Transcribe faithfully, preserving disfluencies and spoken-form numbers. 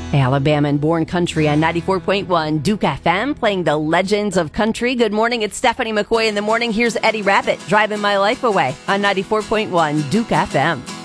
Alabama and Born Country on ninety-four point one Duke F M, playing the legends of country. Good morning, it's Stephanie McCoy in the morning. Here's Eddie Rabbit, Driving My Life Away on ninety-four point one Duke F M.